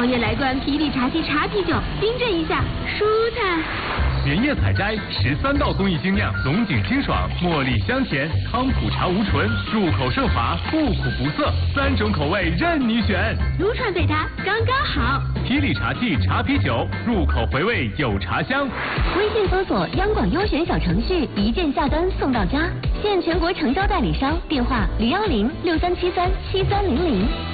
熬夜来罐皮里茶七茶啤酒，冰镇一下，舒坦。 原叶采摘13道工艺精酿，龙井清爽，茉莉香甜，康普茶无醇，入口顺滑，不苦不涩，3种口味任你选。 撸串配它刚刚好。 皮里茶器茶啤酒，入口回味有茶香。 微信搜索央广优选小程序，一键下单送到家。现全国成交代理商，电话01063737300。